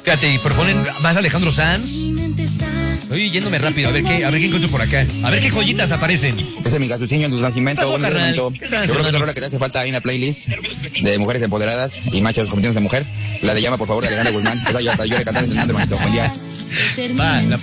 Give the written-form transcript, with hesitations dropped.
Fíjate, y proponen más Alejandro Sanz. Estoy yéndome rápido, a ver qué encuentro por acá. A ver qué joyitas aparecen. Ese es mi Gasuciño en tu nacimiento. Buen Yo creo que es la rola que te hace falta ahí en la playlist de mujeres empoderadas y machos convirtiéndose en mujer. La de Llama, por favor, de Alejandro Guzmán. Esa yo le cantaba entrenando, hermanito. Buen día. Va, la